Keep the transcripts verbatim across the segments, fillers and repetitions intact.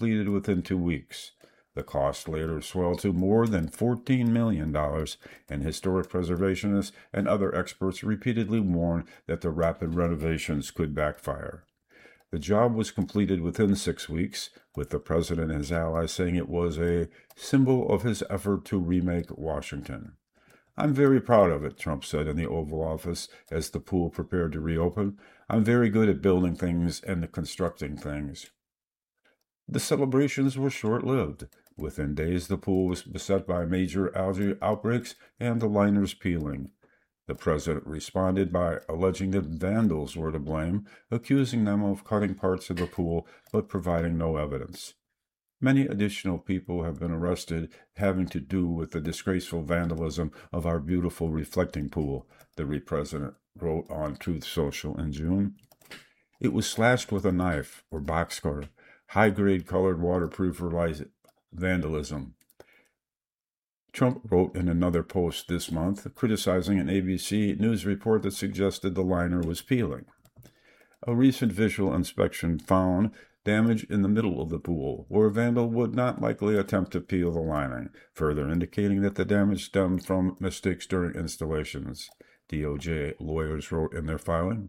completed within two weeks. The cost later swelled to more than fourteen million dollars, and historic preservationists and other experts repeatedly warned that the rapid renovations could backfire. The job was completed within six weeks, with the president and his allies saying it was a symbol of his effort to remake Washington. "I'm very proud of it," Trump said in the Oval Office as the pool prepared to reopen. "I'm very good at building things and constructing things." The celebrations were short-lived. Within days, the pool was beset by major algae outbreaks and the liners peeling. The president responded by alleging that vandals were to blame, accusing them of cutting parts of the pool, but providing no evidence. Many additional people have been arrested having to do with the disgraceful vandalism of our beautiful reflecting pool, the president wrote on Truth Social in June. It was slashed with a knife or box cutter, high-grade colored waterproof vandalism. Trump wrote in another post this month, criticizing an A B C News report that suggested the liner was peeling. A recent visual inspection found damage in the middle of the pool, where a vandal would not likely attempt to peel the lining, further indicating that the damage stemmed from mistakes during installations, D O J lawyers wrote in their filing.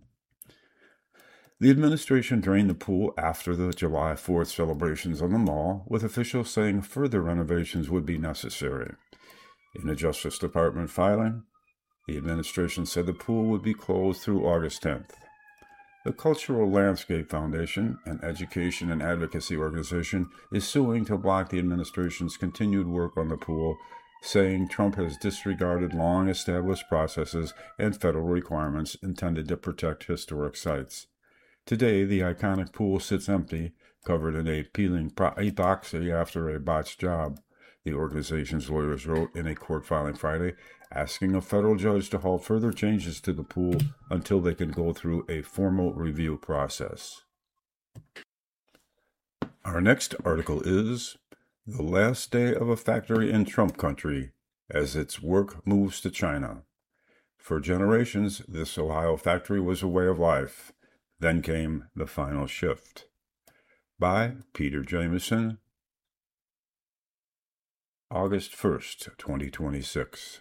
The administration drained the pool after the July fourth celebrations on the Mall, with officials saying further renovations would be necessary. In a Justice Department filing, the administration said the pool would be closed through August tenth. The Cultural Landscape Foundation, an education and advocacy organization, is suing to block the administration's continued work on the pool, saying Trump has disregarded long-established processes and federal requirements intended to protect historic sites. Today, the iconic pool sits empty, covered in a peeling epoxy after a botched job, the organization's lawyers wrote in a court filing Friday, asking a federal judge to halt further changes to the pool until they can go through a formal review process. Our next article is The Last Day of a Factory in Trump Country as its work moves to China. For generations, this Ohio factory was a way of life. Then came the final shift. By Peter Jamison, August first, twenty twenty-six.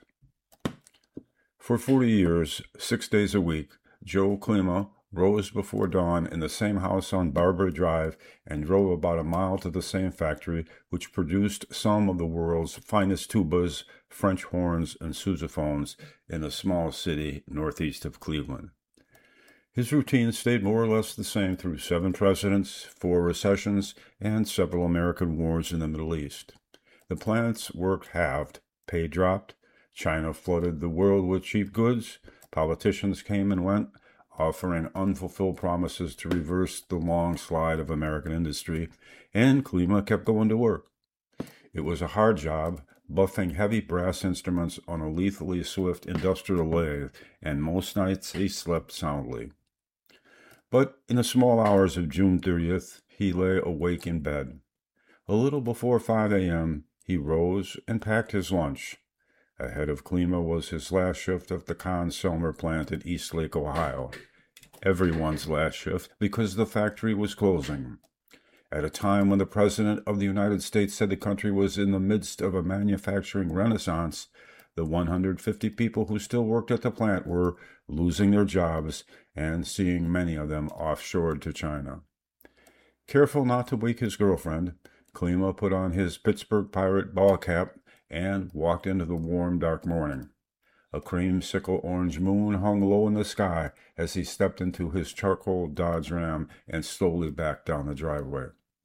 For forty years, six days a week, Joe Klima rose before dawn in the same house on Barbary Drive and drove about a mile to the same factory which produced some of the world's finest tubas, French horns, and sousaphones in a small city northeast of Cleveland. His routine stayed more or less the same through seven presidents, four recessions, and several American wars in the Middle East. The plant's work halved, pay dropped, China flooded the world with cheap goods, politicians came and went, offering unfulfilled promises to reverse the long slide of American industry, and Klima kept going to work. It was a hard job, buffing heavy brass instruments on a lethally swift industrial lathe, and most nights he slept soundly. But in the small hours of June thirtieth, he lay awake in bed. A little before five a.m., he rose and packed his lunch. Ahead of Klima was his last shift at the Conn-Selmer plant in Eastlake, Ohio. Everyone's last shift because the factory was closing. At a time when the President of the United States said the country was in the midst of a manufacturing renaissance, the one hundred fifty people who still worked at the plant were losing their jobs and seeing many of them offshored to China. Careful not to wake his girlfriend, Klima put on his Pittsburgh Pirate ball cap and walked into the warm, dark morning. A creamsicle orange moon hung low in the sky as he stepped into his charcoal Dodge Ram and slowly backed down the driveway.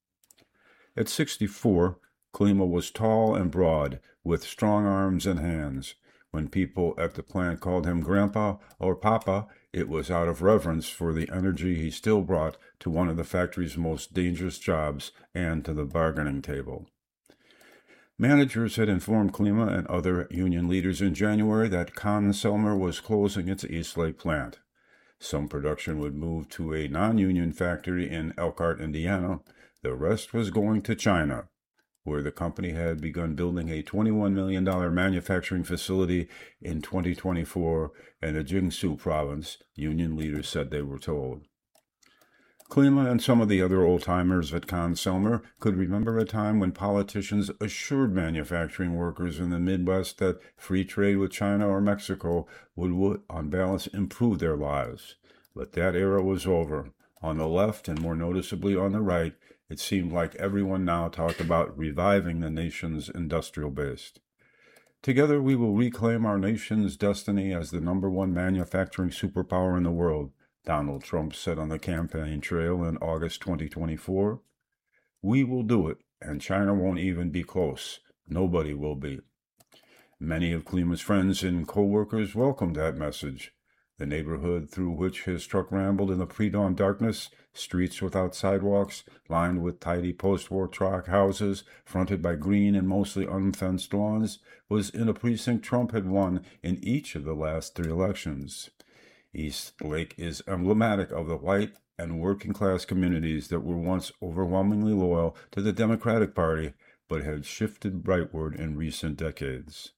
At sixty-four, Klima was tall and broad, with strong arms and hands. When people at the plant called him Grandpa or Papa, it was out of reverence for the energy he still brought to one of the factory's most dangerous jobs and to the bargaining table. Managers had informed Klima and other union leaders in January that Conn-Selmer was closing its Eastlake plant. Some production would move to a non-union factory in Elkhart, Indiana. The rest was going to China, where the company had begun building a twenty-one million dollars manufacturing facility in twenty twenty-four in the Jiangsu province, union leaders said they were told. Klima and some of the other old-timers at Conn-Selmer could remember a time when politicians assured manufacturing workers in the Midwest that free trade with China or Mexico would, on balance, improve their lives. But that era was over. On the left, and more noticeably on the right, it seemed like everyone now talked about reviving the nation's industrial base. Together, we will reclaim our nation's destiny as the number one manufacturing superpower in the world, Donald Trump said on the campaign trail in August twenty twenty-four. We will do it, and China won't even be close. Nobody will be. Many of Klima's friends and co-workers welcomed that message. The neighborhood through which his truck rambled in the pre-dawn darkness, streets without sidewalks, lined with tidy post-war tract houses, fronted by green and mostly unfenced lawns, was in a precinct Trump had won in each of the last three elections. East Lake is emblematic of the white and working-class communities that were once overwhelmingly loyal to the Democratic Party, but had shifted rightward in recent decades.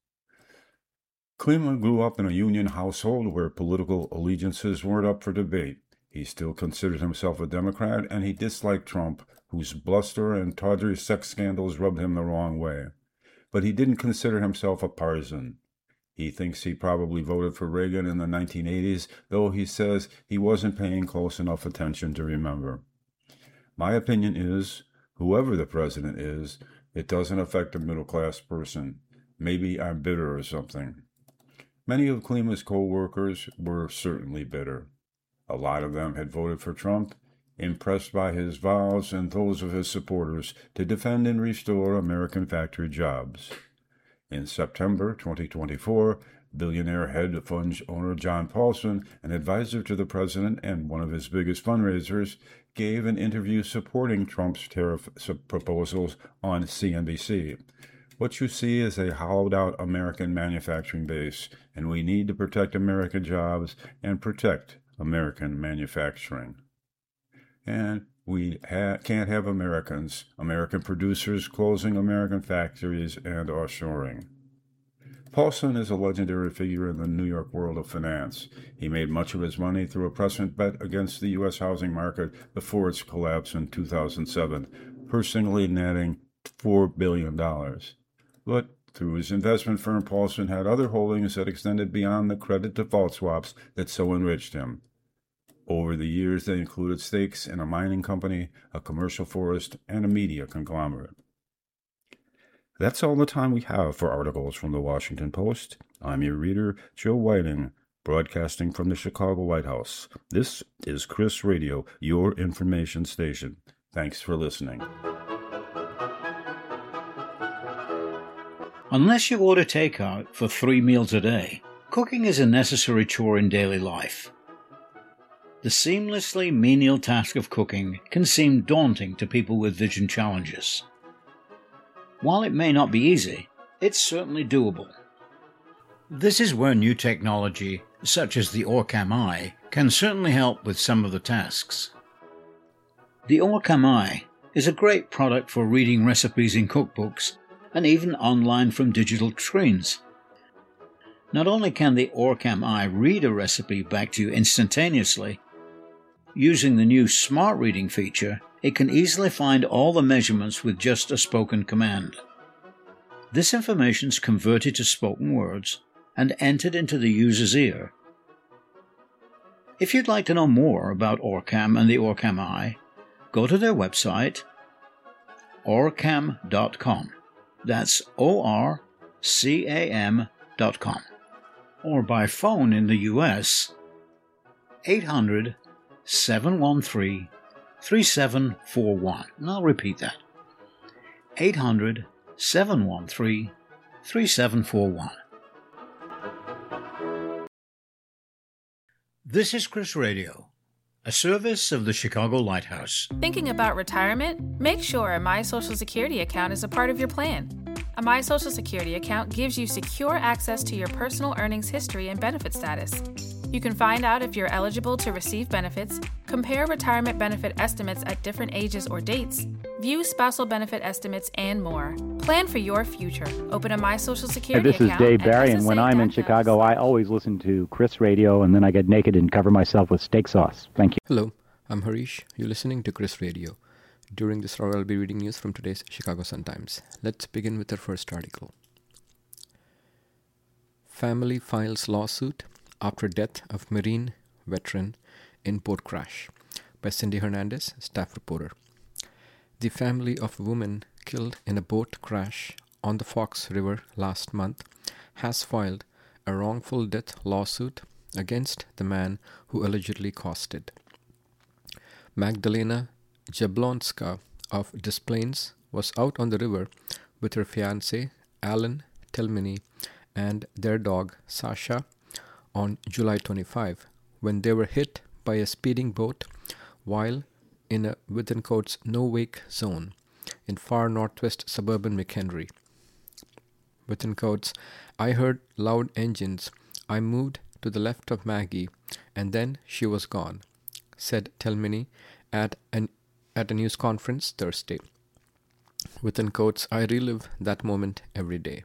Klima grew up in a union household where political allegiances weren't up for debate. He still considered himself a Democrat, and he disliked Trump, whose bluster and tawdry sex scandals rubbed him the wrong way. But he didn't consider himself a partisan. He thinks he probably voted for Reagan in the nineteen eighties, though he says he wasn't paying close enough attention to remember. My opinion is, whoever the president is, it doesn't affect a middle-class person. Maybe I'm bitter or something. Many of Klima's co-workers were certainly bitter. A lot of them had voted for Trump, impressed by his vows and those of his supporters to defend and restore American factory jobs. In September twenty twenty-four, billionaire hedge fund owner John Paulson, an advisor to the president and one of his biggest fundraisers, gave an interview supporting Trump's tariff proposals on C N B C. What you see is a hollowed-out American manufacturing base, and we need to protect American jobs and protect American manufacturing. And we ha- can't have Americans, American producers, closing American factories and offshoring. Paulson is a legendary figure in the New York world of finance. He made much of his money through a prescient bet against the U S housing market before its collapse in two thousand seven, personally netting four billion dollars. But through his investment firm, Paulson had other holdings that extended beyond the credit default swaps that so enriched him. Over the years, they included stakes in a mining company, a commercial forest, and a media conglomerate. That's all the time we have for articles from the Washington Post. I'm your reader, Joe Whiting, broadcasting from the Chicago White House. This is Chris Radio, your information station. Thanks for listening. Unless you order takeout for three meals a day, cooking is a necessary chore in daily life. The seamlessly menial task of cooking can seem daunting to people with vision challenges. While it may not be easy, it's certainly doable. This is where new technology, such as the Orcam Eye, can certainly help with some of the tasks. The Orcam Eye is a great product for reading recipes in cookbooks and even online from digital screens. Not only can the Orcam Eye read a recipe back to you instantaneously, using the new Smart Reading feature, it can easily find all the measurements with just a spoken command. This information is converted to spoken words and entered into the user's ear. If you'd like to know more about Orcam and the Orcam Eye, go to their website, orcam dot com. That's O R C A M dot com. Or by phone in the U S, eight hundred, seven one three, three seven four one. And I'll repeat that. eight hundred, seven one three, three seven four one. This is Chris Radio, a service of the Chicago Lighthouse. Thinking about retirement? Make sure a My Social Security account is a part of your plan. A My Social Security account gives you secure access to your personal earnings history and benefit status. You can find out if you're eligible to receive benefits, compare retirement benefit estimates at different ages or dates, view spousal benefit estimates, and more. Plan for your future. Open a My Social Security account. Hey, this is Dave Barry, and when I'm in Chicago, I always listen to Chris Radio, and then I get naked and cover myself with steak sauce. Thank you. Hello, I'm Harish. You're listening to Chris Radio. During this hour, I'll be reading news from today's Chicago Sun-Times. Let's begin with our first article. Family files lawsuit after death of Marine veteran in boat crash, by Cindy Hernandez, staff reporter. The family of a woman killed in a boat crash on the Fox River last month has filed a wrongful death lawsuit against the man who allegedly caused it. Magdalena Jablonska of Des Plaines was out on the river with her fiancé, Alan Telmeny, and their dog, Sasha, on July twenty-fifth when they were hit by a speeding boat while in a within quotes no-wake zone in far northwest suburban McHenry. Within quotes, I heard loud engines. I moved to the left of Maggie, and then she was gone, said Telmeny at an at a news conference Thursday. Within quotes, I relive that moment every day.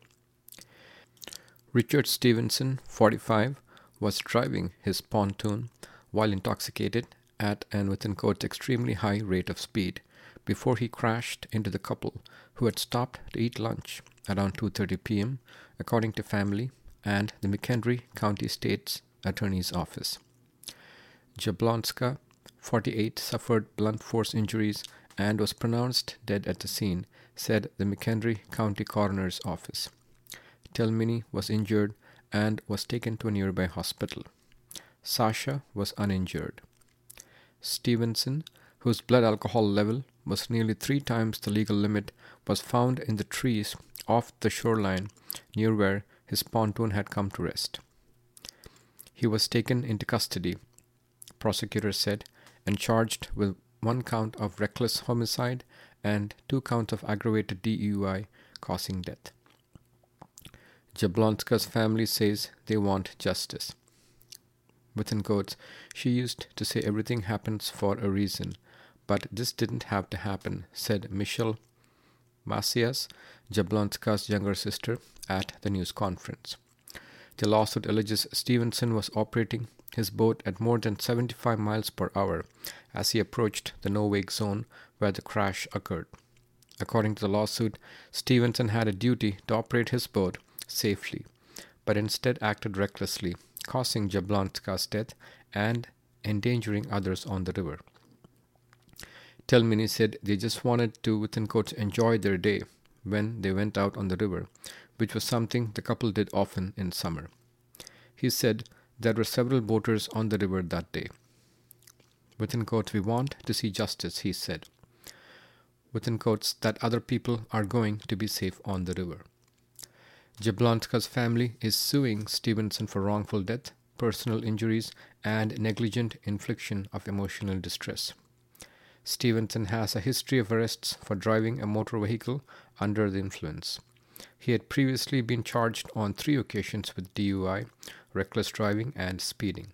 Richard Stevenson, forty-five, was driving his pontoon while intoxicated at an within quotes extremely high rate of speed before he crashed into the couple who had stopped to eat lunch around two thirty p.m., according to family and the McHenry County State's Attorney's Office. Jablonska, forty-eight, suffered blunt force injuries and was pronounced dead at the scene, said the McHenry County Coroner's Office. Telmeny was injured and was taken to a nearby hospital. Sasha was uninjured. Stevenson, whose blood alcohol level was nearly three times the legal limit, was found in the trees off the shoreline near where his pontoon had come to rest. He was taken into custody, prosecutors said, and charged with one count of reckless homicide and two counts of aggravated D U I causing death. Jablonska's family says they want justice. Within quotes, she used to say everything happens for a reason, but this didn't have to happen, said Michelle Macias, Jablonska's younger sister, at the news conference. The lawsuit alleges Stevenson was operating his boat at more than seventy-five miles per hour as he approached the no-wake zone where the crash occurred. According to the lawsuit, Stevenson had a duty to operate his boat safely, but instead acted recklessly, causing Jablonska's death and endangering others on the river. Telmeny said they just wanted to, within quotes, enjoy their day when they went out on the river, which was something the couple did often in summer. He said there were several boaters on the river that day. Within quotes, we want to see justice, he said. Within quotes, that other people are going to be safe on the river. Jablonska's family is suing Stevenson for wrongful death, personal injuries, and negligent infliction of emotional distress. Stevenson has a history of arrests for driving a motor vehicle under the influence. He had previously been charged on three occasions with D U I, reckless driving, and speeding.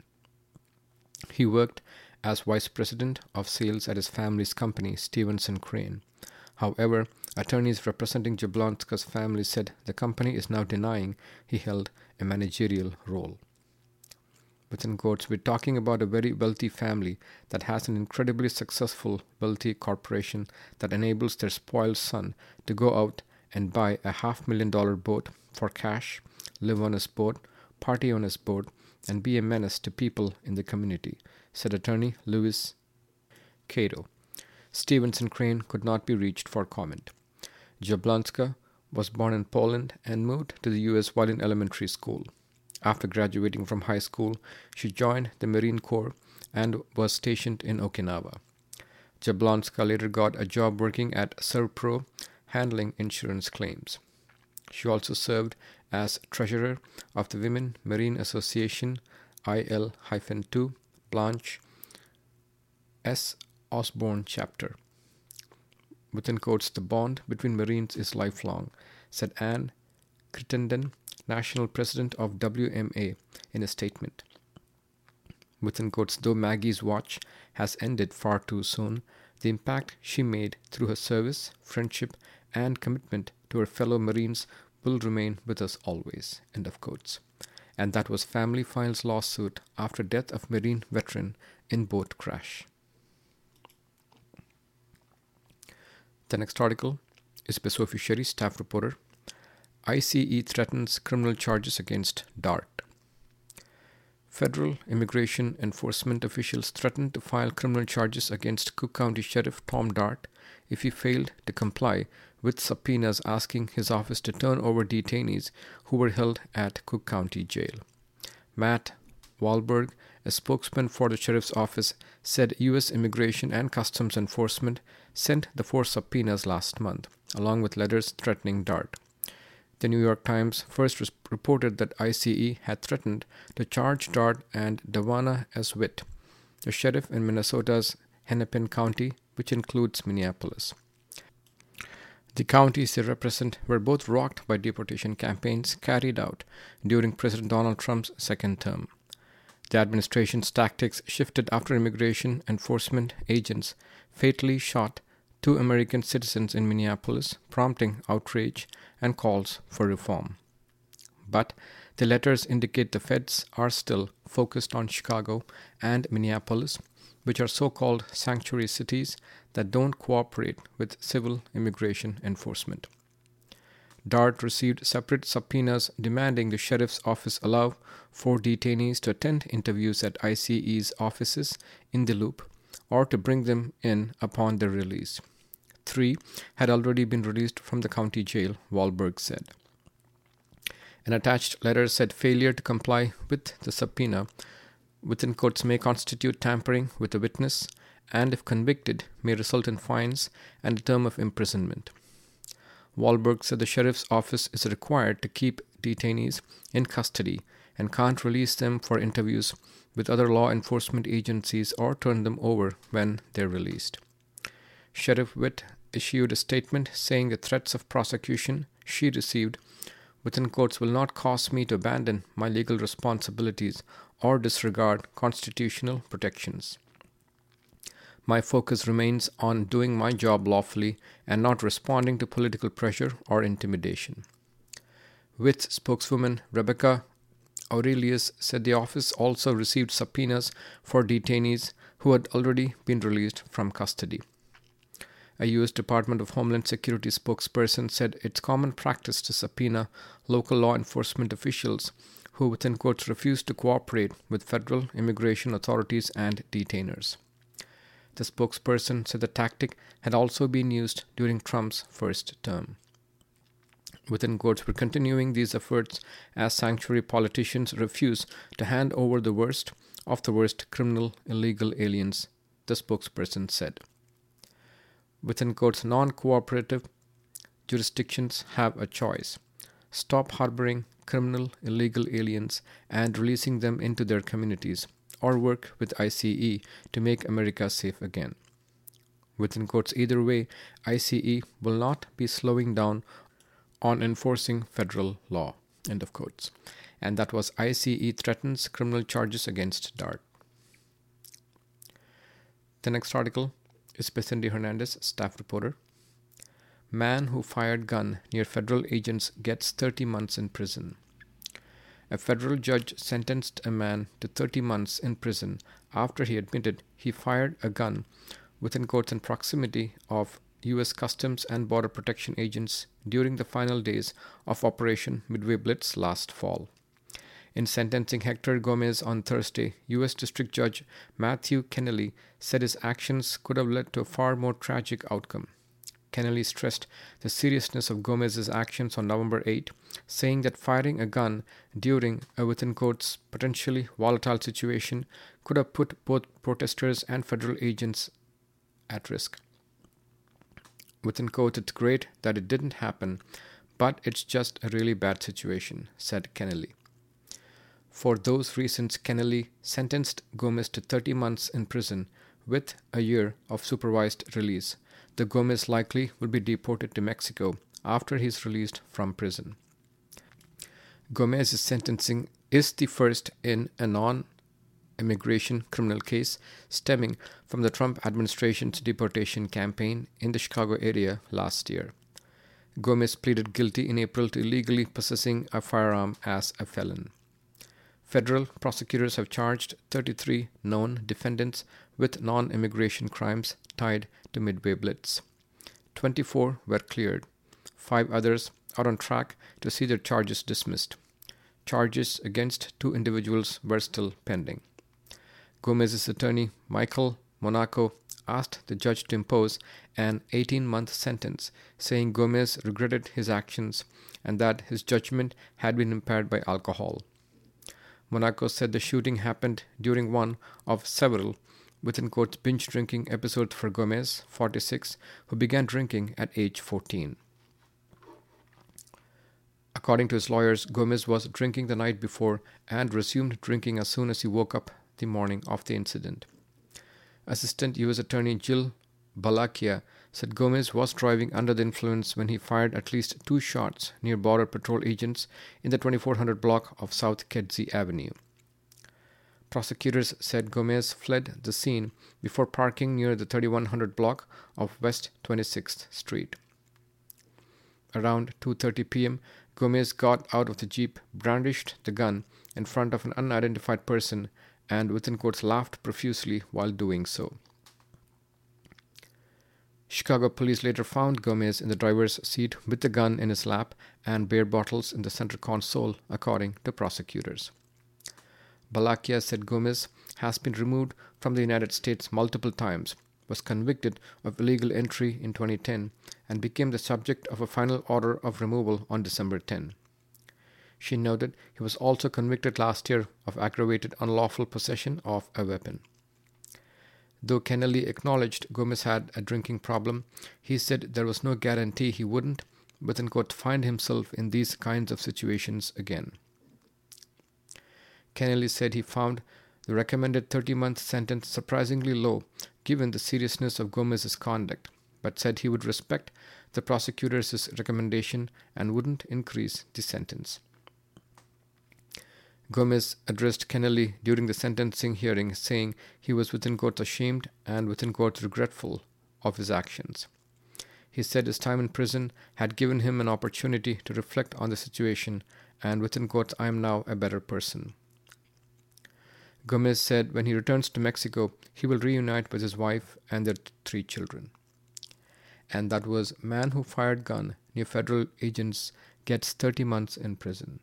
He worked as vice president of sales at his family's company, Stevenson Crane. However, attorneys representing Jablonska's family said the company is now denying he held a managerial role. Within quotes, we're talking about a very wealthy family that has an incredibly successful, wealthy corporation that enables their spoiled son to go out and buy a half million dollar boat for cash, live on his boat, party on his boat, and be a menace to people in the community, said attorney Louis Cato. Stevenson Crane could not be reached for comment. Jablonska was born in Poland and moved to the U S while in elementary school. After graduating from high school, she joined the Marine Corps and was stationed in Okinawa. Jablonska later got a job working at Servpro, handling insurance claims. She also served as treasurer of the Women Marine Association I L two Blanche S. Osborne chapter. Within quotes, the bond between Marines is lifelong, said Anne Crittenden, national president of W M A, in a statement. Within quotes, though Maggie's watch has ended far too soon, the impact she made through her service, friendship, and commitment to her fellow Marines will remain with us always, end of quotes. And that was Family Files lawsuit after death of Marine veteran in boat crash. The next article is by Sophie Sherry, staff reporter. I C E threatens criminal charges against DART. Federal immigration enforcement officials threatened to file criminal charges against Cook County Sheriff Tom Dart if he failed to comply with subpoenas asking his office to turn over detainees who were held at Cook County Jail. Matt Wahlberg, a spokesman for the sheriff's office, said U S Immigration and Customs Enforcement sent the four subpoenas last month, along with letters threatening Dart. The New York Times first res- reported that I C E had threatened to charge Dart and Dawana S. Witt, the sheriff in Minnesota's Hennepin County, which includes Minneapolis. The counties they represent were both rocked by deportation campaigns carried out during President Donald Trump's second term. The administration's tactics shifted after immigration enforcement agents fatally shot two American citizens in Minneapolis, prompting outrage and calls for reform. But the letters indicate the feds are still focused on Chicago and Minneapolis, which are so-called sanctuary cities that don't cooperate with civil immigration enforcement. Dart received separate subpoenas demanding the sheriff's office allow four detainees to attend interviews at I C E's offices in the Loop or to bring them in upon their release. Three had already been released from the county jail, Wahlberg said. An attached letter said failure to comply with the subpoena within quotes may constitute tampering with a witness and, if convicted, may result in fines and a term of imprisonment. Wahlberg said the sheriff's office is required to keep detainees in custody and can't release them for interviews with other law enforcement agencies or turn them over when they're released. Sheriff Witt issued a statement saying the threats of prosecution she received within quotes will not cause me to abandon my legal responsibilities or disregard constitutional protections. My focus remains on doing my job lawfully and not responding to political pressure or intimidation. Witt's spokeswoman Rebecca Aurelius said the office also received subpoenas for detainees who had already been released from custody. A U S Department of Homeland Security spokesperson said it's common practice to subpoena local law enforcement officials who, within quotes, refuse to cooperate with federal immigration authorities and detainers. The spokesperson said the tactic had also been used during Trump's first term. Within quotes, we're continuing these efforts as sanctuary politicians refuse to hand over the worst of the worst criminal illegal aliens, the spokesperson said. Within quotes, non-cooperative jurisdictions have a choice. Stop harboring criminal illegal aliens and releasing them into their communities, or work with I C E to make America safe again. Within quotes, either way, I C E will not be slowing down on enforcing federal law, end of quotes. And that was I C E threatens criminal charges against Dart. The next article is by Cindy Hernandez, staff reporter. Man who fired gun near federal agents gets thirty months in prison. A federal judge sentenced a man to thirty months in prison after he admitted he fired a gun within quotes in proximity of U S Customs and Border Protection agents during the final days of Operation Midway Blitz last fall. In sentencing Hector Gomez on Thursday, U S District Judge Matthew Kennelly said his actions could have led to a far more tragic outcome. Kennelly stressed the seriousness of Gomez's actions on November eighth, saying that firing a gun during a within quotes potentially volatile situation could have put both protesters and federal agents at risk. Within quotes, it's great that it didn't happen, but it's just a really bad situation, said Kennelly. For those reasons, Kennelly sentenced Gomez to thirty months in prison with a year of supervised release. The Gomez likely will be deported to Mexico after he is released from prison. Gomez's sentencing is the first in a non-immigration criminal case stemming from the Trump administration's deportation campaign in the Chicago area last year. Gomez pleaded guilty in April to illegally possessing a firearm as a felon. Federal prosecutors have charged thirty-three known defendants with non-immigration crimes tied to Midway Blitz. twenty-four were cleared. Five others are on track to see their charges dismissed. Charges against two individuals were still pending. Gomez's attorney, Michael Monaco, asked the judge to impose an eighteen-month sentence, saying Gomez regretted his actions and that his judgment had been impaired by alcohol. Monaco said the shooting happened during one of several, within quotes, binge drinking episodes for Gomez, forty-six, who began drinking at age fourteen. According to his lawyers, Gomez was drinking the night before and resumed drinking as soon as he woke up the morning of the incident. Assistant U S Attorney Jill Balakia said Gomez was driving under the influence when he fired at least two shots near Border Patrol agents in the twenty-four hundred block of South Kedzie Avenue. Prosecutors said Gomez fled the scene before parking near the thirty-one hundred block of West twenty-sixth Street. Around two thirty p.m., Gomez got out of the Jeep, brandished the gun in front of an unidentified person, and within quotes laughed profusely while doing so. Chicago police later found Gomez in the driver's seat with the gun in his lap and beer bottles in the center console, according to prosecutors. Balakia said Gomez has been removed from the United States multiple times, was convicted of illegal entry in twenty ten, and became the subject of a final order of removal on December tenth. She noted he was also convicted last year of aggravated unlawful possession of a weapon. Though Kennelly acknowledged Gomez had a drinking problem, he said there was no guarantee he wouldn't, within quote, find himself in these kinds of situations again. Kennelly said he found the recommended thirty-month sentence surprisingly low given the seriousness of Gomez's conduct, but said he would respect the prosecutor's recommendation and wouldn't increase the sentence. Gomez addressed Kennelly during the sentencing hearing, saying he was within quotes ashamed and within quotes regretful of his actions. He said his time in prison had given him an opportunity to reflect on the situation and within quotes, I am now a better person. Gomez said when he returns to Mexico, he will reunite with his wife and their three children. And that was man who fired gun near federal agents gets thirty months in prison.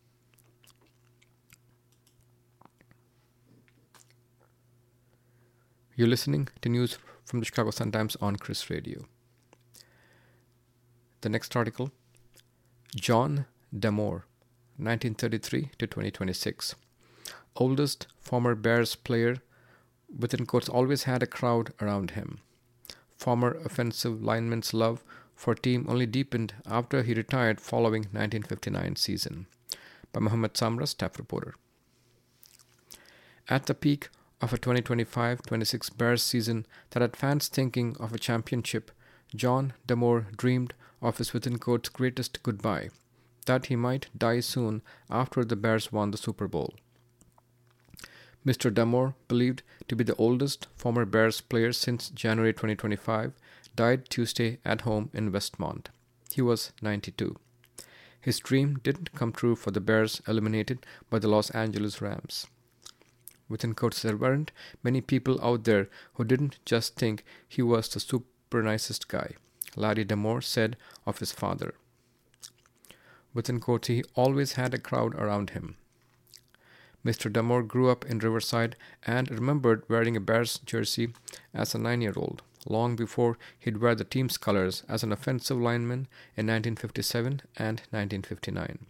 You're listening to news from the Chicago Sun-Times on Chris Radio. The next article, John Demore, nineteen thirty-three to twenty twenty-six. Oldest former Bears player, within quotes, always had a crowd around him. Former offensive lineman's love for team only deepened after he retired following nineteen fifty-nine season. By Muhammad Samra, staff reporter. At the peak of a twenty twenty-five twenty-six Bears season that had fans thinking of a championship, John Demore dreamed of his within quotes greatest goodbye, that he might die soon after the Bears won the Super Bowl. Mister Demore, believed to be the oldest former Bears player since January twenty twenty-five, died Tuesday at home in Westmont. He was ninety-two. His dream didn't come true for the Bears, eliminated by the Los Angeles Rams. Within quotes, there weren't many people out there who didn't just think he was the super nicest guy, Larry Demore said of his father. Within quotes, he always had a crowd around him. Mister Demore grew up in Riverside and remembered wearing a Bears jersey as a nine-year-old, long before he'd wear the team's colors as an offensive lineman in nineteen fifty-seven and nineteen fifty-nine.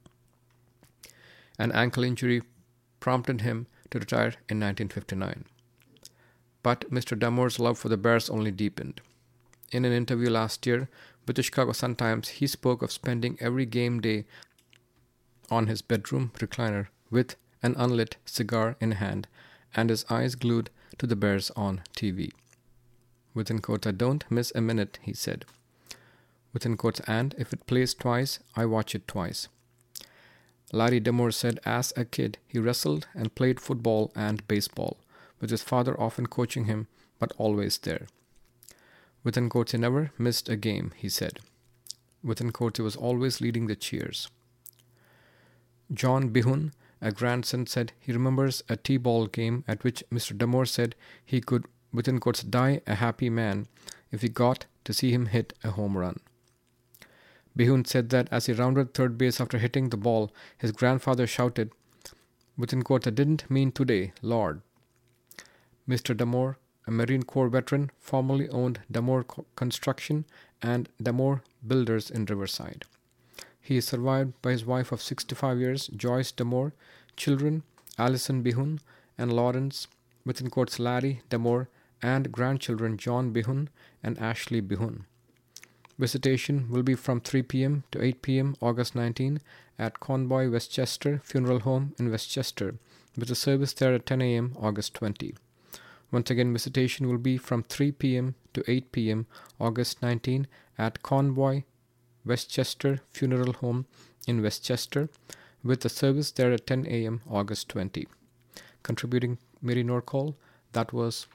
An ankle injury prompted him to retire in nineteen fifty-nine. But Mister Demore's love for the Bears only deepened. In an interview last year with the Chicago Sun-Times, he spoke of spending every game day on his bedroom recliner with an unlit cigar in hand and his eyes glued to the Bears on T V. Within quotes, I don't miss a minute, he said. Within quotes, and if it plays twice, I watch it twice. Larry Demore said as a kid, he wrestled and played football and baseball, with his father often coaching him, but always there. Within quotes, he never missed a game, he said. Within quotes, he was always leading the cheers. John Bihun, a grandson, said he remembers a T-ball game at which Mister Demore said he could, within quotes, die a happy man if he got to see him hit a home run. Bihun said that as he rounded third base after hitting the ball, his grandfather shouted, within quotes, "I didn't mean today, Lord." Mister Damore, a Marine Corps veteran, formerly owned Damore Construction and Damore Builders in Riverside. He is survived by his wife of sixty-five years, Joyce Damore, children Allison Bihun and Lawrence, within quotes, Larry Damore, and grandchildren John Bihun and Ashley Bihun. Visitation will be from three p.m. to eight p.m. August nineteenth at Convoy Westchester Funeral Home in Westchester, with a service there at ten a.m. August twentieth. Once again, visitation will be from three p.m. to eight p.m. August nineteenth at Convoy Westchester Funeral Home in Westchester, with a service there at ten a.m. August twentieth. Contributing Mary Norcall, that was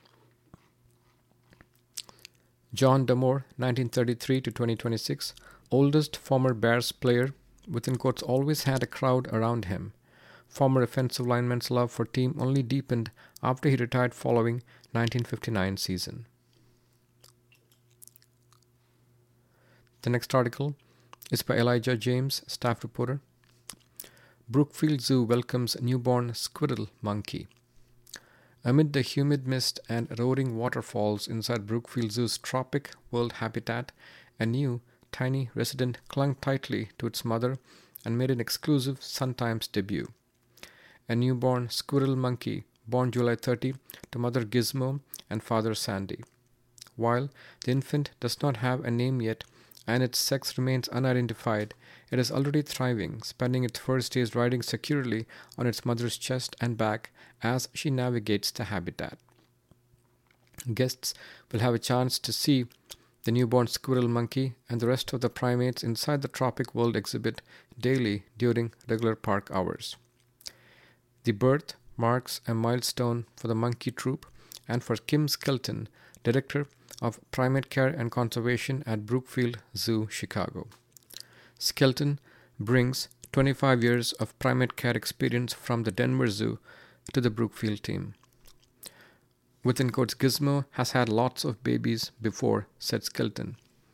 John Damore, nineteen thirty-three to twenty twenty-six, oldest former Bears player, within quotes, always had a crowd around him. Former offensive lineman's love for team only deepened after he retired following nineteen fifty-nine season. The next article is by Elijah James, staff reporter. Brookfield Zoo welcomes newborn squirrel monkey. Amid the humid mist and roaring waterfalls inside Brookfield Zoo's tropic world habitat, a new, tiny resident clung tightly to its mother and made an exclusive Sun Times debut. A newborn squirrel monkey, born July thirtieth to mother Gizmo and father Sandy. While the infant does not have a name yet and its sex remains unidentified, it is already thriving, spending its first days riding securely on its mother's chest and back as she navigates the habitat. Guests will have a chance to see the newborn squirrel monkey and the rest of the primates inside the Tropic World exhibit daily during regular park hours. The birth marks a milestone for the monkey troop and for Kim Skelton, director of Primate Care and Conservation at Brookfield Zoo, Chicago. Skelton brings twenty-five years of primate care experience from the Denver Zoo to the Brookfield team. Within quotes, Gizmo has had lots of babies before, said Skelton.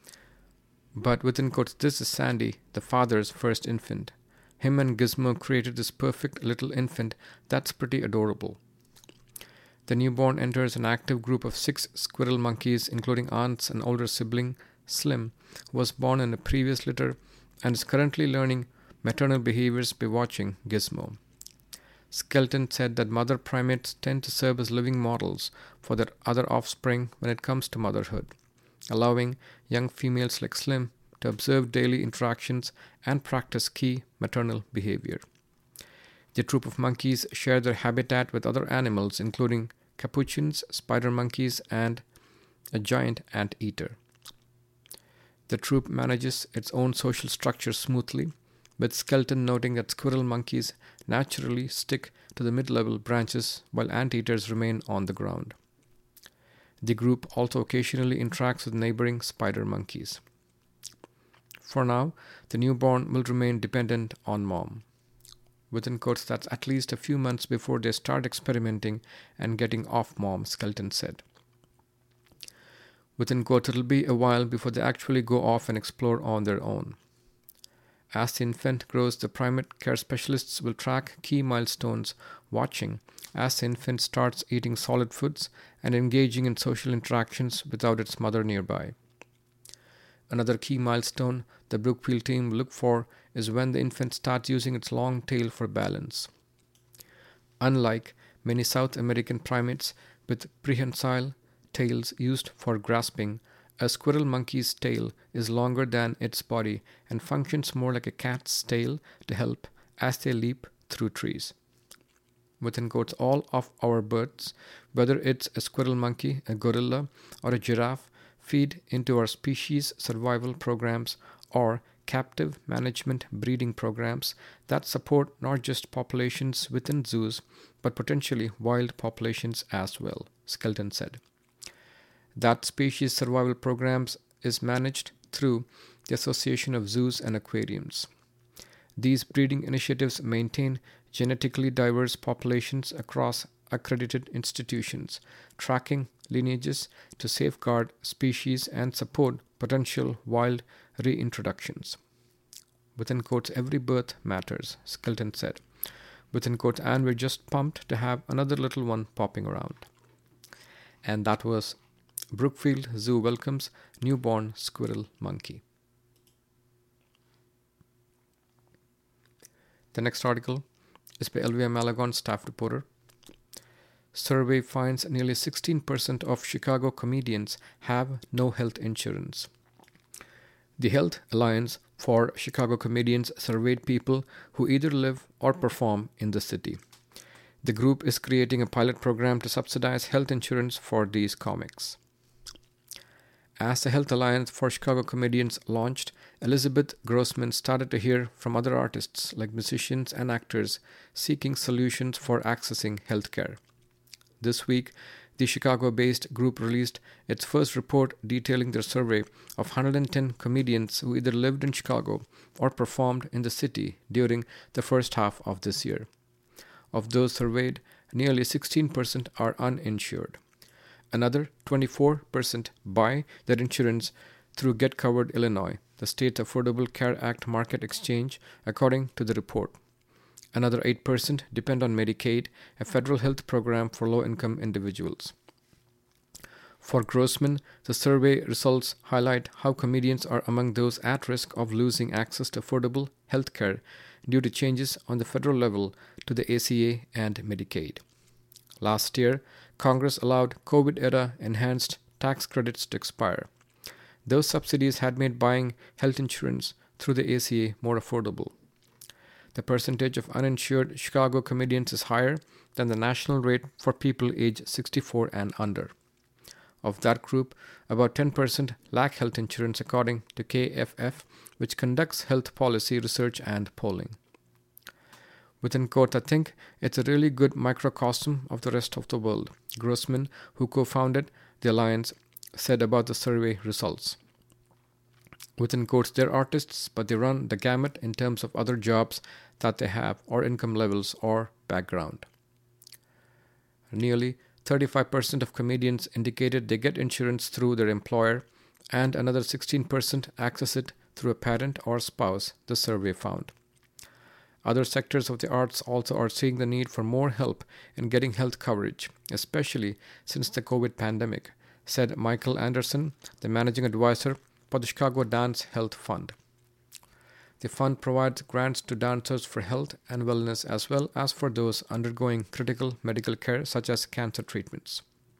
But within quotes, this is Sandy, the father's first infant. Him and Gizmo created this perfect little infant that's pretty adorable. The newborn enters an active group of six squirrel monkeys, including aunts and older sibling, Slim, who was born in a previous litter and is currently learning maternal behaviors by watching Gizmo. Skelton said that mother primates tend to serve as living models for their other offspring when it comes to motherhood, allowing young females like Slim to observe daily interactions and practice key maternal behavior. The troop of monkeys share their habitat with other animals, including capuchins, spider monkeys, and a giant anteater. The troop manages its own social structure smoothly, with Skelton noting that squirrel monkeys naturally stick to the mid-level branches while anteaters remain on the ground. The group also occasionally interacts with neighboring spider monkeys. For now, the newborn will remain dependent on mom. Within quotes, that's at least a few months before they start experimenting and getting off mom, Skelton said. Within quotes, it'll be a while before they actually go off and explore on their own. As the infant grows, the primate care specialists will track key milestones, watching as the infant starts eating solid foods and engaging in social interactions without its mother nearby. Another key milestone the Brookfield team will look for is when the infant starts using its long tail for balance. Unlike many South American primates with prehensile tails used for grasping, a squirrel monkey's tail is longer than its body and functions more like a cat's tail to help as they leap through trees. Within quotes, all of our birds, whether it's a squirrel monkey, a gorilla, or a giraffe, feed into our species survival programs or captive management breeding programs that support not just populations within zoos, but potentially wild populations as well, Skelton said. That species survival programs is managed through the Association of Zoos and Aquariums. These breeding initiatives maintain genetically diverse populations across accredited institutions, tracking lineages to safeguard species and support potential wild reintroductions. Within quotes, every birth matters, Skelton said. Within quotes, and we're just pumped to have another little one popping around. And that was Brookfield Zoo welcomes newborn squirrel monkey. The next article is by Elvia Malagon, staff reporter. Survey finds nearly sixteen percent of Chicago comedians have no health insurance. The Health Alliance for Chicago Comedians surveyed people who either live or perform in the city. The group is creating a pilot program to subsidize health insurance for these comics. As the Health Alliance for Chicago Comedians launched, Elizabeth Grossman started to hear from other artists like musicians and actors seeking solutions for accessing health care. This week, the Chicago-based group released its first report detailing their survey of one hundred ten comedians who either lived in Chicago or performed in the city during the first half of this year. Of those surveyed, nearly sixteen percent are uninsured. Another twenty-four percent buy their insurance through Get Covered Illinois, the state's Affordable Care Act market exchange, according to the report. Another eight percent depend on Medicaid, a federal health program for low-income individuals. For Grossman, the survey results highlight how comedians are among those at risk of losing access to affordable health care due to changes on the federal level to the A C A and Medicaid. Last year, Congress allowed COVID-era enhanced tax credits to expire. Those subsidies had made buying health insurance through the A C A more affordable. The percentage of uninsured Chicago comedians is higher than the national rate for people aged sixty-four and under. Of that group, about ten percent lack health insurance according to K F F, which conducts health policy research and polling. Within quotes, I think it's a really good microcosm of the rest of the world, Grossman, who co-founded the Alliance, said about the survey results. Within quotes, they're artists, but they run the gamut in terms of other jobs that they have, or income levels, or background. Nearly thirty-five percent of comedians indicated they get insurance through their employer, and another sixteen percent access it through a parent or spouse, the survey found. Other sectors of the arts also are seeing the need for more help in getting health coverage, especially since the COVID pandemic, said Michael Anderson, the managing advisor for the Chicago Dance Health Fund. The fund provides grants to dancers for health and wellness as well as for those undergoing critical medical care such as cancer treatments.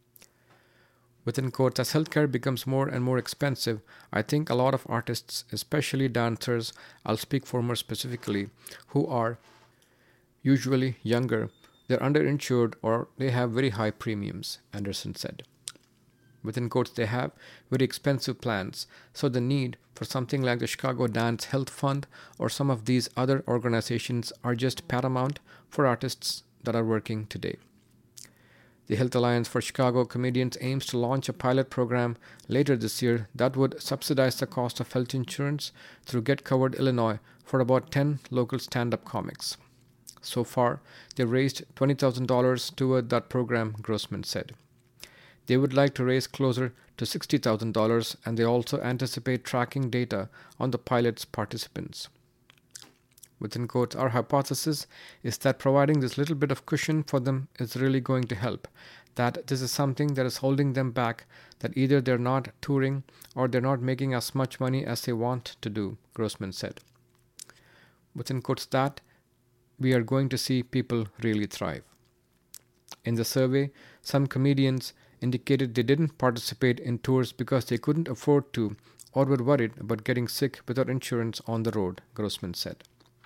Within quotes, as healthcare becomes more and more expensive, I think a lot of artists, especially dancers, I'll speak for more specifically, who are usually younger, they're underinsured or they have very high premiums, Anderson said. Within quotes, they have very expensive plans, so the need for something like the Chicago Dance Health Fund or some of these other organizations are just paramount for artists that are working today. The Health Alliance for Chicago Comedians aims to launch a pilot program later this year that would subsidize the cost of health insurance through Get Covered Illinois for about ten local stand-up comics. So far, they've raised twenty thousand dollars toward that program, Grossman said. They would like to raise closer to sixty thousand dollars, and they also anticipate tracking data on the pilot's participants. Within quotes, our hypothesis is that providing this little bit of cushion for them is really going to help, that this is something that is holding them back, that either they're not touring or they're not making as much money as they want to do, Grossman said. Within quotes, that we are going to see people really thrive. In the survey, some comedians indicated they didn't participate in tours because they couldn't afford to or were worried about getting sick without insurance on the road, Grossman said.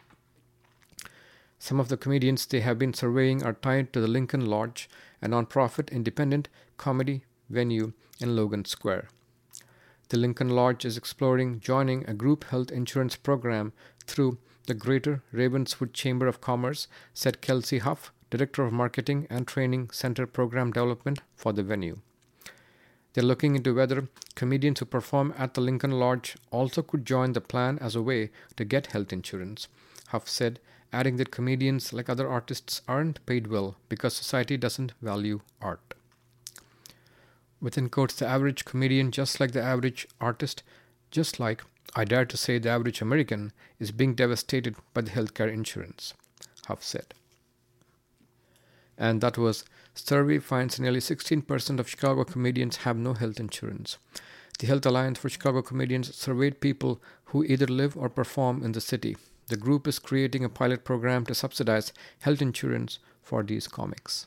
Some of the comedians they have been surveying are tied to the Lincoln Lodge, a nonprofit independent comedy venue in Logan Square. The Lincoln Lodge is exploring joining a group health insurance program through the Greater Ravenswood Chamber of Commerce, said Kelsey Huff, Director of Marketing and Training Center Program Development for the venue. They're looking into whether comedians who perform at the Lincoln Lodge also could join the plan as a way to get health insurance, Huff said, adding that comedians, like other artists, aren't paid well because society doesn't value art. Within quotes, the average comedian, just like the average artist, just like, I dare to say, the average American, is being devastated by the healthcare insurance, Huff said. And that was, survey finds nearly sixteen percent of Chicago comedians have no health insurance. The Health Alliance for Chicago Comedians surveyed people who either live or perform in the city. The group is creating a pilot program to subsidize health insurance for these comics.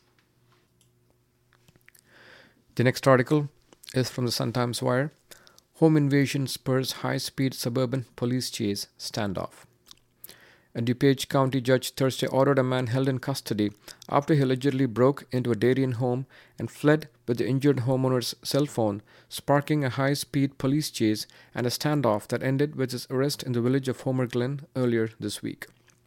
The next article is from the Sun-Times Wire. Home invasion spurs high-speed suburban police chase standoff. A DuPage County judge Thursday ordered a man held in custody after he allegedly broke into a Darien home and fled with the injured homeowner's cell phone, sparking a high-speed police chase and a standoff that ended with his arrest in the village of Homer Glen earlier this week.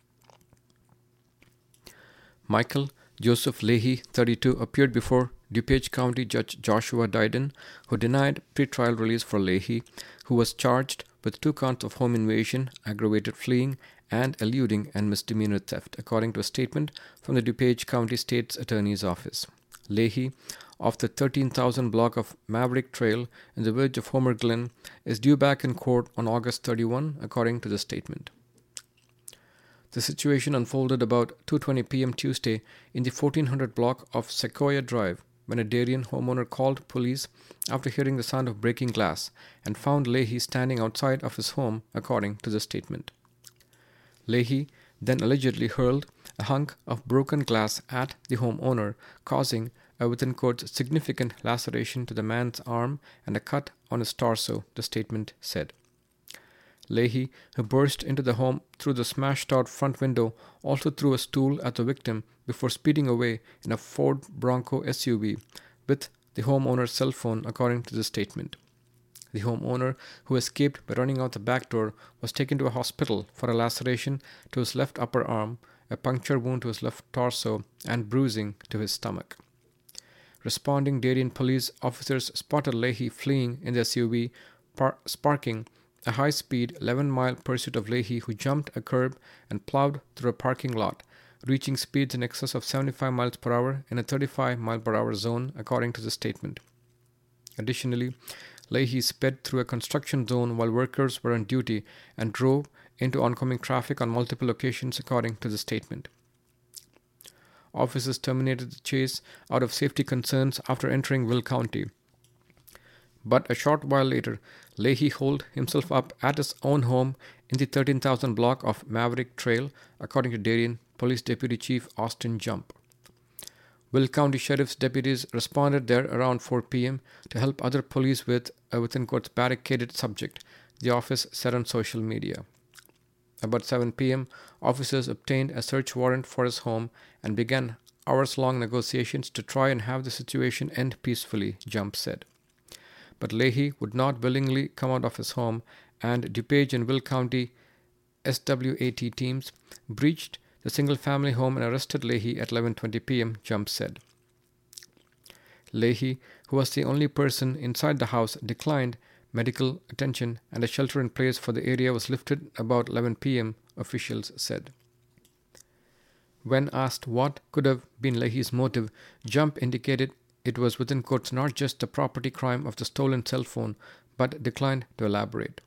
Michael Joseph Leahy, thirty-two, appeared before DuPage County Judge Joshua Diden, who denied pretrial release for Leahy, who was charged with two counts of home invasion, aggravated fleeing, and eluding and misdemeanor theft, according to a statement from the DuPage County State's Attorney's Office. Leahy, of the thirteen thousand block of Maverick Trail in the village of Homer Glen, is due back in court on August thirty-first, according to the statement. The situation unfolded about two twenty p.m. Tuesday in the fourteen hundred block of Sequoia Drive when a Darien homeowner called police after hearing the sound of breaking glass and found Leahy standing outside of his home, according to the statement. Leahy then allegedly hurled a hunk of broken glass at the homeowner, causing a within quotes significant laceration to the man's arm and a cut on his torso, the statement said. Leahy, who burst into the home through the smashed-out front window, also threw a stool at the victim before speeding away in a Ford Bronco S U V with the homeowner's cell phone, according to the statement. The homeowner, who escaped by running out the back door, was taken to a hospital for a laceration to his left upper arm, a puncture wound to his left torso, and bruising to his stomach. Responding Darien police officers spotted Leahy fleeing in the S U V, par- sparking a high-speed eleven-mile pursuit of Leahy, who jumped a curb and plowed through a parking lot, reaching speeds in excess of seventy-five miles per hour in a thirty-five mile per hour zone, according to the statement. Additionally, Leahy sped through a construction zone while workers were on duty and drove into oncoming traffic on multiple occasions, according to the statement. Officers terminated the chase out of safety concerns after entering Will County. But a short while later, Leahy holed himself up at his own home in the thirteen thousand block of Maverick Trail, according to Darien Police Deputy Chief Austin Jump. Will County Sheriff's deputies responded there around four p.m. to help other police with a within quotes barricaded subject, the office said on social media. About seven p.m., officers obtained a search warrant for his home and began hours-long negotiations to try and have the situation end peacefully, Jump said. But Leahy would not willingly come out of his home, and DuPage and Will County S W A T teams breached the single-family home and arrested Leahy at eleven twenty p.m., Jump said. Leahy, who was the only person inside the house, declined medical attention, and a shelter in place for the area was lifted about eleven p.m., officials said. When asked what could have been Leahy's motive, Jump indicated it was within quotes not just the property crime of the stolen cell phone, but declined to elaborate.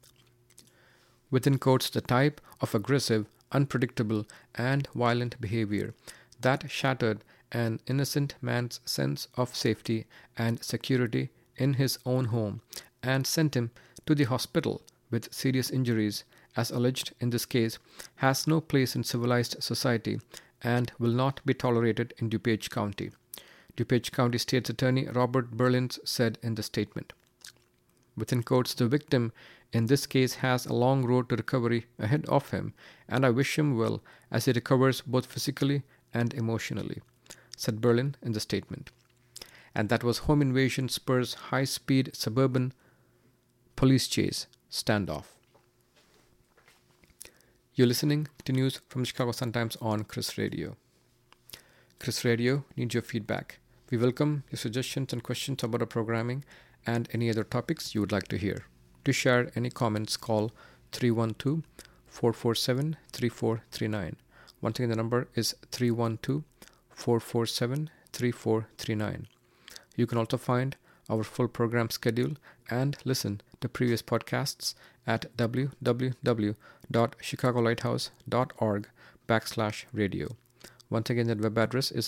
Within quotes, the type of aggressive, unpredictable, and violent behavior that shattered an innocent man's sense of safety and security in his own home and sent him to the hospital with serious injuries, as alleged in this case, has no place in civilized society and will not be tolerated in DuPage County, DuPage County State's Attorney Robert Berlins said in the statement. Within quotes, the victim in this case has a long road to recovery ahead of him, and I wish him well as he recovers both physically and emotionally, said Berlin in the statement. And that was home invasion spurs high-speed suburban police chase standoff. You're listening to news from the Chicago Sun-Times on Chris Radio. Chris Radio needs your feedback. We welcome your suggestions and questions about our programming and any other topics you would like to hear. To share any comments, call three one two, four four seven, three four three nine. Once again, the number is three one two, four four seven, three four three nine. You can also find our full program schedule and listen to previous podcasts at www.chicagolighthouse.org backslash radio. Once again, that web address is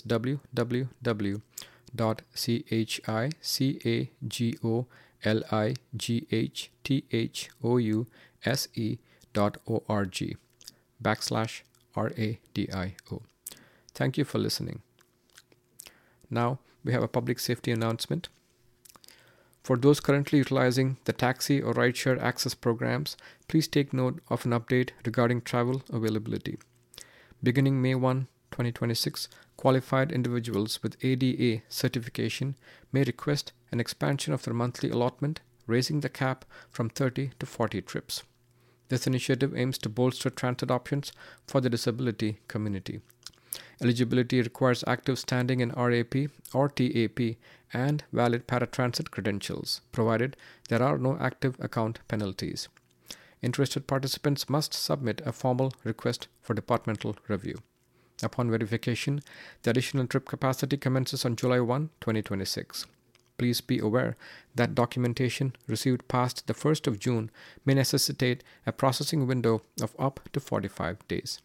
www.chicagolighthouse.org backslash radio. Thank you for listening. Now we have a public safety announcement. For those currently utilizing the taxi or rideshare access programs, please take note of an update regarding travel availability. Beginning May first, twenty twenty-six, qualified individuals with A D A certification may request an expansion of their monthly allotment, raising the cap from thirty to forty trips. This initiative aims to bolster transit options for the disability community. Eligibility requires active standing in R A P or T A P and valid paratransit credentials, provided there are no active account penalties. Interested participants must submit a formal request for departmental review. Upon verification, the additional trip capacity commences on July first, twenty twenty-six. Please be aware that documentation received past the first of June may necessitate a processing window of up to forty-five days.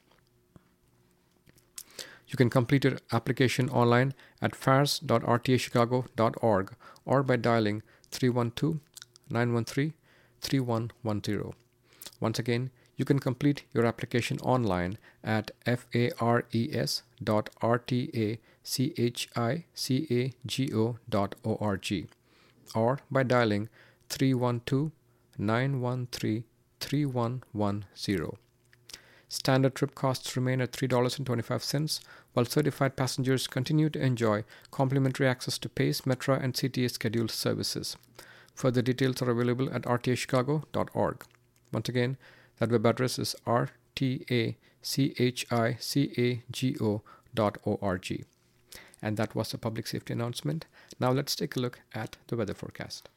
You can complete your application online at fairs dot r t a chicago dot org or by dialing three one two, nine one three, three one one zero. Once again, you can complete your application online at fars dot r t a chicago dot org or by dialing three one two, nine one three, three one one zero. Standard trip costs remain at three dollars and twenty-five cents, while certified passengers continue to enjoy complimentary access to PACE, Metra, and C T A scheduled services. Further details are available at r t a chicago dot org. Once again, that web address is r t a chicago dot org. And that was the public safety announcement. Now let's take a look at the weather forecast.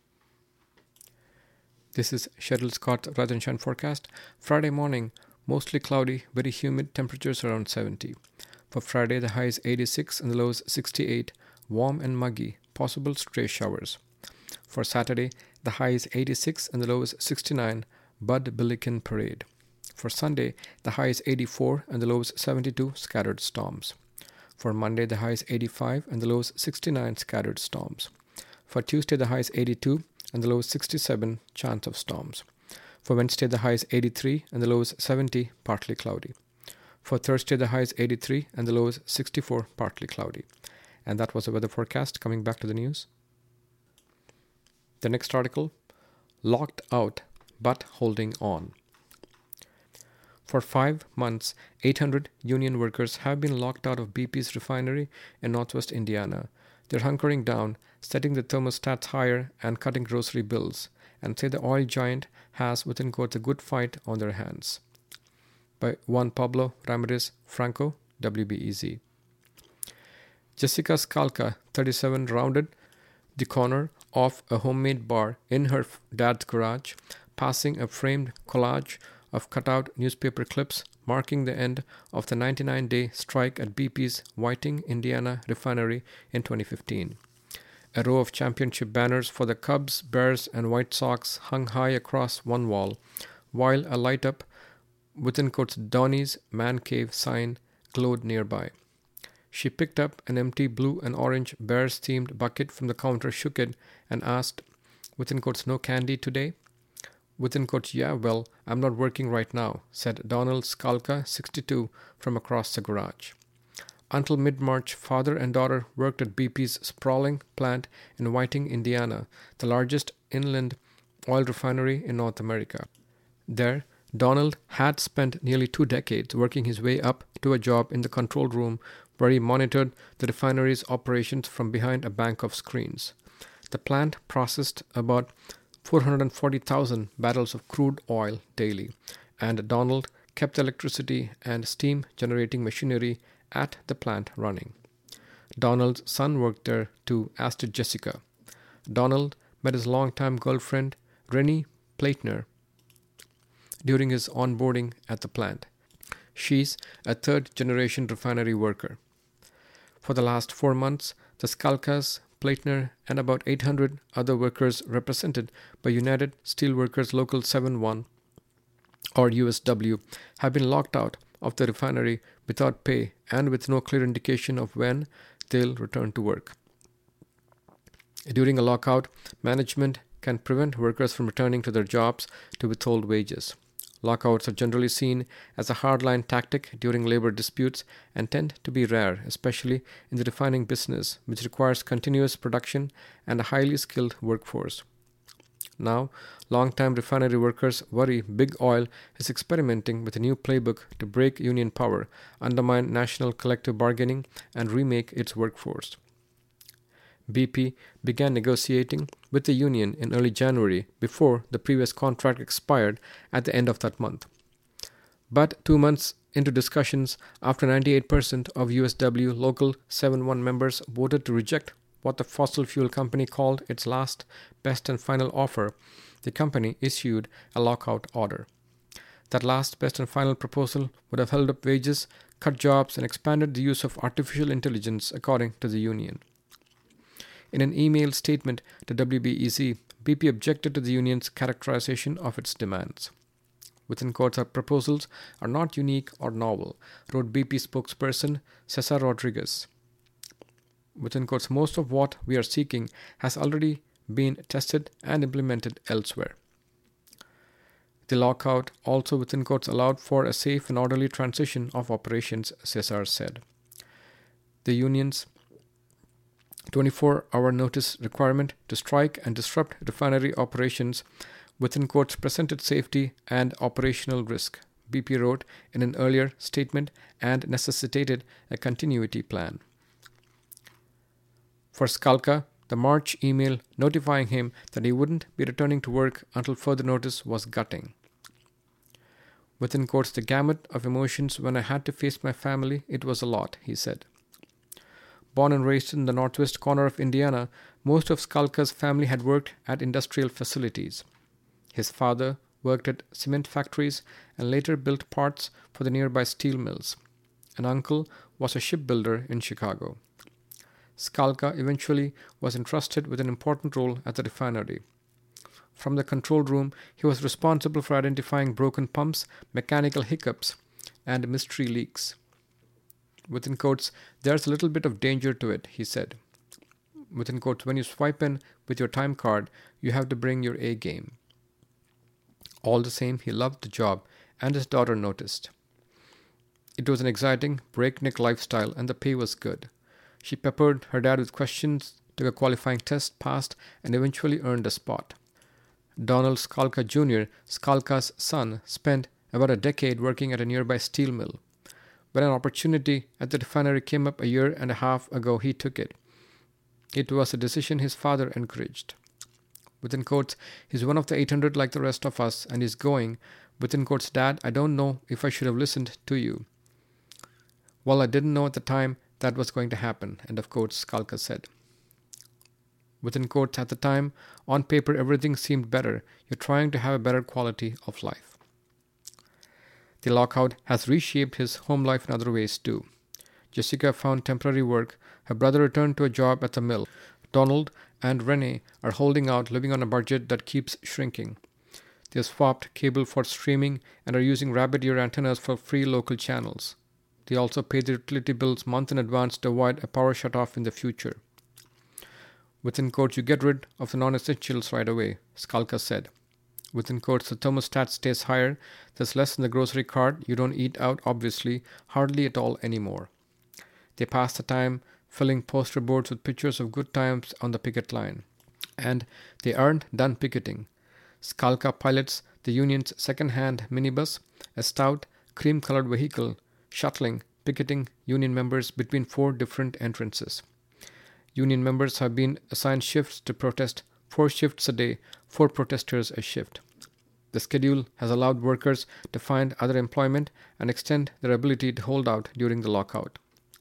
This is Cheryl Scott Weather and Shine forecast. Friday morning, mostly cloudy, very humid, temperatures around seventy. For Friday, the high is eighty-six and the low is sixty-eight, warm and muggy, possible stray showers. For Saturday, the high is eighty-six and the low is sixty-nine, Bud Billiken Parade. For Sunday, the high is eighty-four and the low is seventy-two, scattered storms. For Monday, the high is eighty-five and the low is sixty-nine, scattered storms. For Tuesday, the high is eighty-two and the low is sixty-seven, chance of storms. For Wednesday, the high is eighty-three and the low is seventy, partly cloudy. For Thursday, the high is eighty-three and the low is sixty-four, partly cloudy. And that was the weather forecast. Coming back to the news. The next article, locked out but holding on. For five months, eight hundred union workers have been locked out of B P's refinery in northwest Indiana. They're hunkering down, setting the thermostats higher and cutting grocery bills, and say the oil giant has, within quotes, a good fight on their hands. By Juan Pablo Ramirez Franco, W B E Z. Jessica Skalka, thirty-seven, rounded the corner of a homemade bar in her dad's garage, passing a framed collage of cutout newspaper clips marking the end of the ninety-nine day strike at B P's Whiting, Indiana refinery in twenty fifteen. A row of championship banners for the Cubs, Bears, and White Sox hung high across one wall, while a light-up, within quotes, Donnie's Man Cave sign glowed nearby. She picked up an empty blue and orange Bears-themed bucket from the counter, shook it, and asked, within quotes, no candy today? Within quotes, yeah, well, I'm not working right now, said Donald Skalka, sixty-two, from across the garage. Until mid-March, father and daughter worked at B P's sprawling plant in Whiting, Indiana, the largest inland oil refinery in North America. There, Donald had spent nearly two decades working his way up to a job in the control room where he monitored the refinery's operations from behind a bank of screens. The plant processed about four hundred forty thousand barrels of crude oil daily, and Donald kept the electricity and steam generating machinery at the plant running. Donald's son worked there too, as did Jessica. Donald met his longtime girlfriend, Rennie Platner, during his onboarding at the plant. She's a third-generation refinery worker. For the last four months, the Skalkas, Pleitner, and about eight hundred other workers represented by United Steelworkers Local seventy-one, or U S W, have been locked out of the refinery without pay and with no clear indication of when they'll return to work. During a lockout, management can prevent workers from returning to their jobs to withhold wages. Lockouts are generally seen as a hardline tactic during labor disputes and tend to be rare, especially in the refining business, which requires continuous production and a highly skilled workforce. Now, long-time refinery workers worry Big Oil is experimenting with a new playbook to break union power, undermine national collective bargaining, and remake its workforce. B P began negotiating with the union in early January before the previous contract expired at the end of that month. But two months into discussions, after ninety-eight percent of U S W Local seventy-one members voted to reject what the fossil fuel company called its last, best and final offer, the company issued a lockout order. That last, best and final proposal would have held up wages, cut jobs, and expanded the use of artificial intelligence, according to the union. In an email statement to W B E Z, B P objected to the union's characterization of its demands. Within quotes, our proposals are not unique or novel, wrote B P spokesperson Cesar Rodriguez. Within quotes, most of what we are seeking has already been tested and implemented elsewhere. The lockout also, within quotes, allowed for a safe and orderly transition of operations, Cesar said. The union's twenty-four hour notice requirement to strike and disrupt refinery operations, within quotes, presented safety and operational risk, B P wrote in an earlier statement, and necessitated a continuity plan. For Skalka, the March email notifying him that he wouldn't be returning to work until further notice was gutting. Within quotes, the gamut of emotions when I had to face my family, it was a lot, he said. Born and raised in the northwest corner of Indiana, most of Skalka's family had worked at industrial facilities. His father worked at cement factories and later built parts for the nearby steel mills. An uncle was a shipbuilder in Chicago. Skalka eventually was entrusted with an important role at the refinery. From the control room, he was responsible for identifying broken pumps, mechanical hiccups, and mystery leaks. Within quotes, there's a little bit of danger to it, he said. Within quotes, when you swipe in with your time card, you have to bring your A game. All the same, he loved the job, and his daughter noticed. It was an exciting, breakneck lifestyle, and the pay was good. She peppered her dad with questions, took a qualifying test, passed, and eventually earned a spot. Donald Skalka Junior, Skalka's son, spent about a decade working at a nearby steel mill. When an opportunity at the refinery came up a year and a half ago, he took it. It was a decision his father encouraged. Within quotes, he's one of the eight hundred like the rest of us, and he's going. Within quotes, Dad, I don't know if I should have listened to you. Well, I didn't know at the time that was going to happen, end of quotes, Skalka said. Within quotes, at the time, on paper everything seemed better. You're trying to have a better quality of life. The lockout has reshaped his home life in other ways too. Jessica found temporary work. Her brother returned to a job at the mill. Donald and Renee are holding out, living on a budget that keeps shrinking. They have swapped cable for streaming and are using rabbit ear antennas for free local channels. They also pay their utility bills months in advance to avoid a power shutoff in the future. Within quotes, you get rid of the non-essentials right away, Skalka said. Within quotes, the thermostat stays higher. There's less in the grocery cart. You don't eat out, obviously, hardly at all anymore. They pass the time filling poster boards with pictures of good times on the picket line. And they aren't done picketing. Skalka pilots the union's second-hand minibus, a stout, cream-colored vehicle, shuttling, picketing union members between four different entrances. Union members have been assigned shifts to protest, four shifts a day, four protesters a shift. The schedule has allowed workers to find other employment and extend their ability to hold out during the lockout.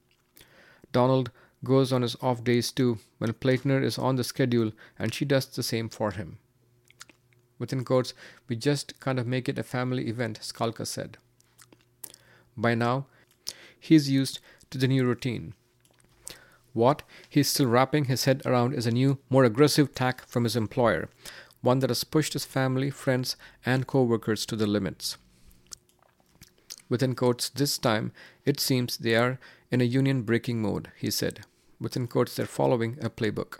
Donald goes on his off days too, when Pleitner is on the schedule, and she does the same for him. Within quotes, we just kind of make it a family event, Skalka said. By now, he's used to the new routine. What he's still wrapping his head around is a new, more aggressive tack from his employer, one that has pushed his family, friends, and co-workers to the limits. Within quotes, this time, it seems they are in a union-breaking mode, he said. Within quotes, they're following a playbook.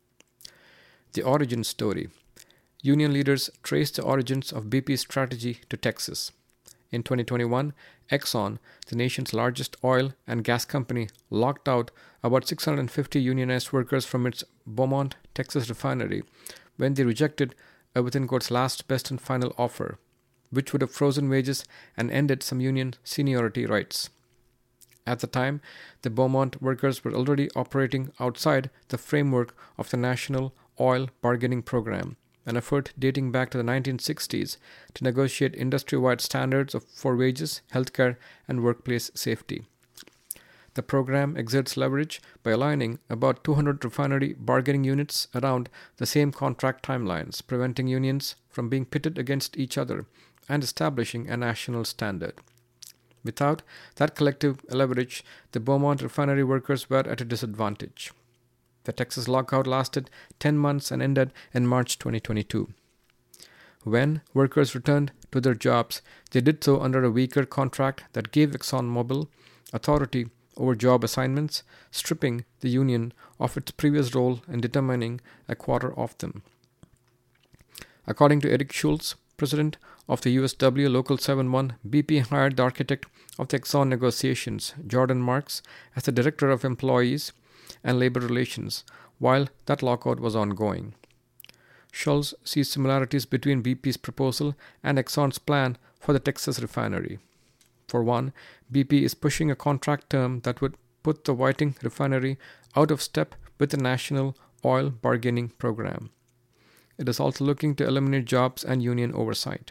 The origin story. Union leaders traced the origins of B P's strategy to Texas. In twenty twenty-one, Exxon, the nation's largest oil and gas company, locked out about six hundred fifty unionized workers from its Beaumont, Texas refinery when they rejected a within quotes last best and final offer, which would have frozen wages and ended some union seniority rights. At the time, the Beaumont workers were already operating outside the framework of the National Oil Bargaining Program, an effort dating back to the nineteen sixties to negotiate industry-wide standards of, for wages, healthcare, and workplace safety. The program exerts leverage by aligning about two hundred refinery bargaining units around the same contract timelines, preventing unions from being pitted against each other and establishing a national standard. Without that collective leverage, the Beaumont refinery workers were at a disadvantage. The Texas lockout lasted ten months and ended in March twenty twenty-two. When workers returned to their jobs, they did so under a weaker contract that gave ExxonMobil authority over job assignments, stripping the union of its previous role in determining a quarter of them. According to Eric Schultz, president of the U S W Local seventy-one, B P hired the architect of the Exxon negotiations, Jordan Marks, as the director of employees and labor relations, while that lockout was ongoing. Schultz sees similarities between B P's proposal and Exxon's plan for the Texas refinery. For one, B P is pushing a contract term that would put the Whiting refinery out of step with the National Oil Bargaining Program. It is also looking to eliminate jobs and union oversight.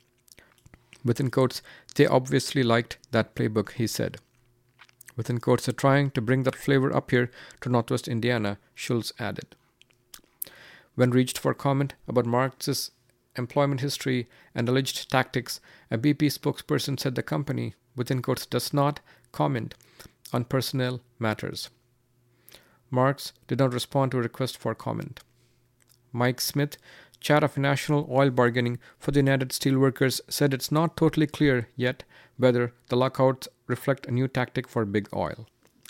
Within quotes, they obviously liked that playbook, he said. Within quotes, they're trying to bring that flavor up here to Northwest Indiana, Schultz added. When reached for comment about Marx's employment history and alleged tactics, a B P spokesperson said the company, within quotes, does not comment on personnel matters. Marx did not respond to a request for comment. Mike Smith, chair of National Oil Bargaining for the United Steelworkers, said it's not totally clear yet whether the lockouts reflect a new tactic for big oil.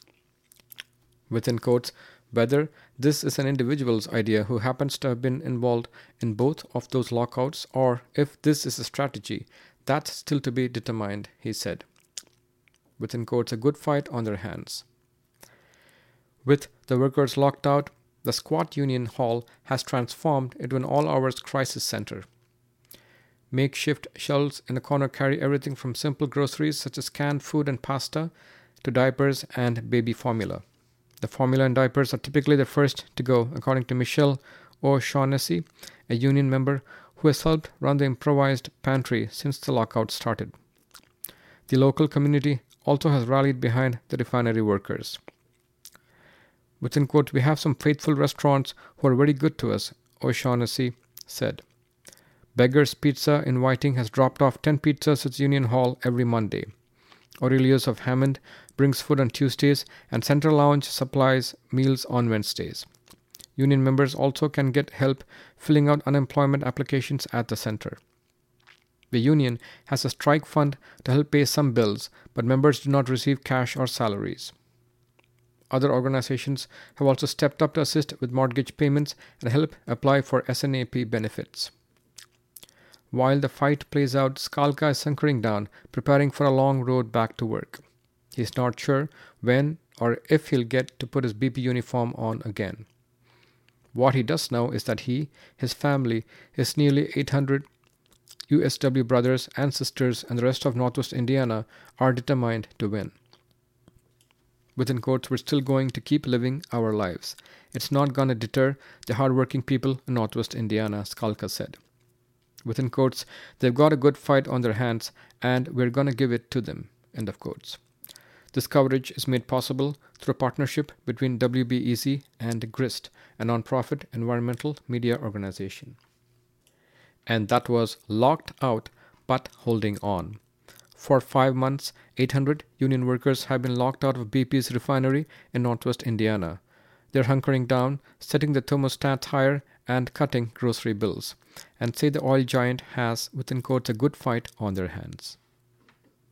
Within quotes, whether this is an individual's idea who happens to have been involved in both of those lockouts or if this is a strategy, that's still to be determined, he said. Within quotes, a good fight on their hands. With the workers locked out, the squat union hall has transformed into an all-hours crisis center. Makeshift shelves in the corner carry everything from simple groceries such as canned food and pasta to diapers and baby formula. The formula and diapers are typically the first to go, according to Michelle O'Shaughnessy, a union member who has helped run the improvised pantry since the lockout started. The local community also has rallied behind the refinery workers. Within quotes, we have some faithful restaurants who are very good to us, O'Shaughnessy said. Beggar's Pizza in Whiting has dropped off ten pizzas at Union Hall every Monday. Aurelio's of Hammond brings food on Tuesdays, and Central Lounge supplies meals on Wednesdays. Union members also can get help filling out unemployment applications at the center. The union has a strike fund to help pay some bills, but members do not receive cash or salaries. Other organizations have also stepped up to assist with mortgage payments and help apply for S N A P benefits. While the fight plays out, Skalka is hunkering down, preparing for a long road back to work. He's not sure when or if he'll get to put his B P uniform on again. What he does know is that he, his family, his nearly eight hundred U S W brothers and sisters, and the rest of Northwest Indiana are determined to win. Within quotes, we're still going to keep living our lives. It's not going to deter the hardworking people in Northwest Indiana, Skalka said. Within quotes, they've got a good fight on their hands, and we're going to give it to them, end of quotes. This coverage is made possible through a partnership between W B E Z and GRIST, a nonprofit environmental media organization. And that was Locked Out But Holding On. For five months, eight hundred union workers have been locked out of B P's refinery in northwest Indiana. They're hunkering down, setting the thermostats higher, and cutting grocery bills, and say the oil giant has, within quotes, a good fight on their hands.